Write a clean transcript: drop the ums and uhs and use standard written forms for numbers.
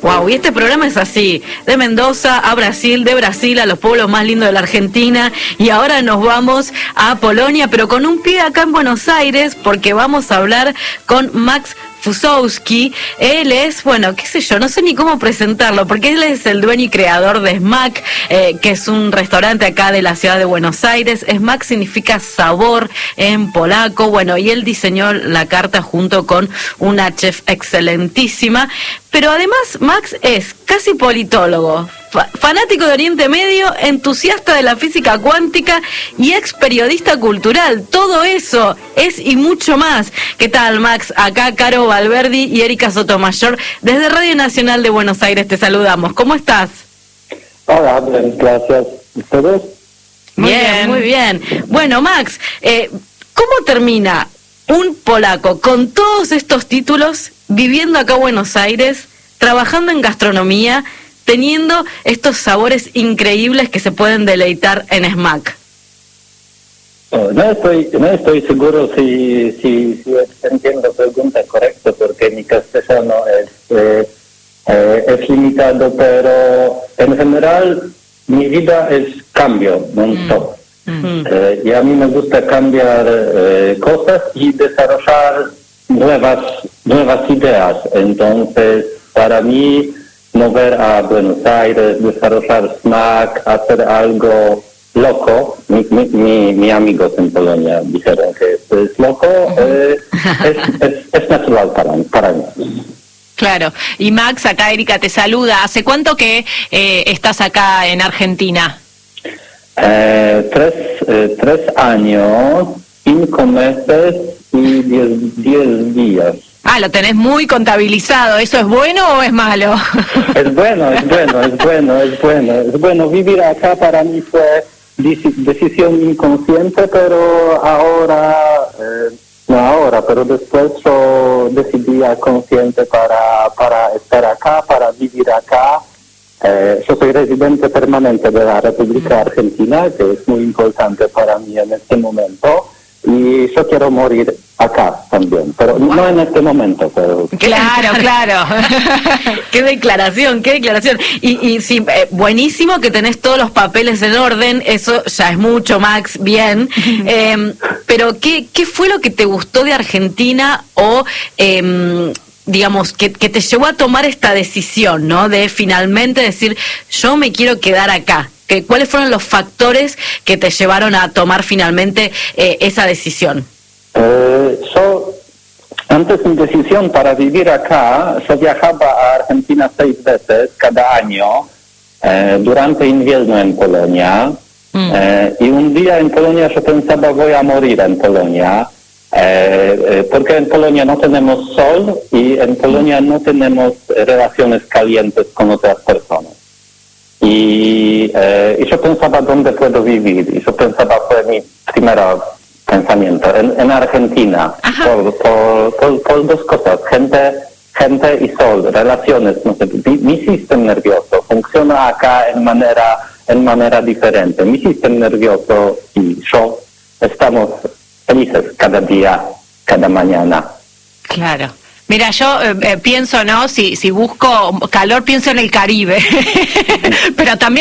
Wow, y este programa es así, de Mendoza a Brasil, de Brasil a los pueblos más lindos de la Argentina, y ahora nos vamos a Polonia, pero con un pie acá en Buenos Aires, porque vamos a hablar con Max Fusowski. Él es, bueno, qué sé yo, no sé ni cómo presentarlo, porque él es el dueño y creador de Smack, que es un restaurante acá de la ciudad de Buenos Aires. Smack significa sabor en polaco, bueno, y él diseñó la carta junto con una chef excelentísima, pero además Max es casi politólogo, fanático de Oriente Medio, entusiasta de la física cuántica y ex periodista cultural. Todo eso es y mucho más. ¿Qué tal, Max? Acá Caro Valverdi y Erika Sotomayor desde Radio Nacional de Buenos Aires te saludamos. ¿Cómo estás? Hola, bien, gracias. ¿Ustedes? Bien, muy bien. Bueno, Max, ¿cómo termina un polaco con todos estos títulos, viviendo acá en Buenos Aires, trabajando en gastronomía, teniendo estos sabores increíbles que se pueden deleitar en Smack? No estoy seguro si entiendo la pregunta correcta, porque mi castellano es limitado, pero en general mi vida es cambio non-stop. Y a mí me gusta cambiar cosas y desarrollar nuevas ideas. Entonces, para mí, mover a Buenos Aires, desarrollar Smack, hacer algo loco, mis amigos en Polonia dijeron que esto es loco, es natural para mí. Claro. Y Max, acá Erika te saluda. ¿Hace cuánto que estás acá en Argentina? 3 años, 5 meses y 10 días. Ah, lo tenés muy contabilizado. ¿Eso es bueno o es malo? Es bueno. Vivir acá para mí fue decisión inconsciente, pero pero después yo decidí consciente para estar acá, para vivir acá. Yo soy residente permanente de la República Argentina, que es muy importante para mí en este momento. Y yo quiero morir acá también, pero no en este momento. Pero... Claro. Qué declaración. Y sí, buenísimo que tenés todos los papeles en orden, eso ya es mucho, Max, bien. Pero ¿qué fue lo que te gustó de Argentina o... digamos, que te llevó a tomar esta decisión, ¿no? De finalmente decir, yo me quiero quedar acá. ¿Cuáles fueron los factores que te llevaron a tomar finalmente esa decisión? Yo, antes de mi decisión para vivir acá, yo viajaba a Argentina 6 veces cada año, durante invierno en Polonia, y un día en Polonia yo pensaba, voy a morir en Polonia, porque en Polonia no tenemos sol y en Polonia no tenemos relaciones calientes con otras personas. Y yo pensaba dónde puedo vivir, y yo pensaba, fue mi primer pensamiento, en Argentina, por dos cosas, gente y sol, relaciones, no sé, mi sistema nervioso funciona acá en manera diferente, mi sistema nervioso y yo estamos felices cada día, cada mañana. Claro. Mira, yo pienso, ¿no? Si busco calor, pienso en el Caribe, pero también